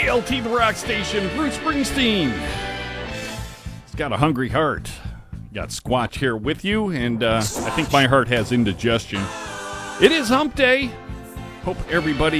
KLT The Rock Station, Bruce Springsteen. He's got a hungry heart. Got Squatch here with you, and I think my heart has indigestion. It is hump day. Hope everybody